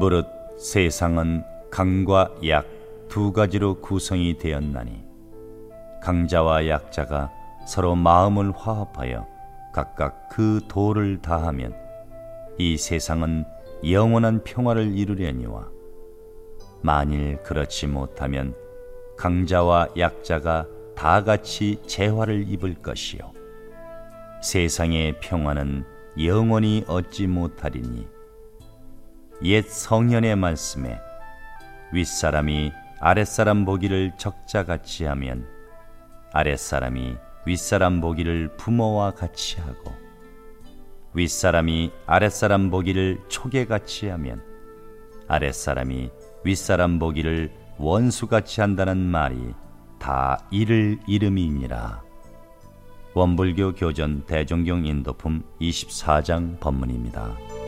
무릇 세상은 강과 약 두 가지로 구성이 되었나니 강자와 약자가 서로 마음을 화합하여 각각 그 도를 다하면 이 세상은 영원한 평화를 이루려니와 만일 그렇지 못하면 강자와 약자가 다 같이 재화를 입을 것이요 세상의 평화는 영원히 얻지 못하리니 옛 성현의 말씀에 윗사람이 아랫사람 보기를 적자같이 하면 아랫사람이 윗사람 보기를 부모와 같이 하고 윗사람이 아랫사람 보기를 초계같이 하면 아랫사람이 윗사람 보기를 원수같이 한다는 말이 다 이를 이름이니라. 원불교 교전 대종경 인도품 24장 법문입니다.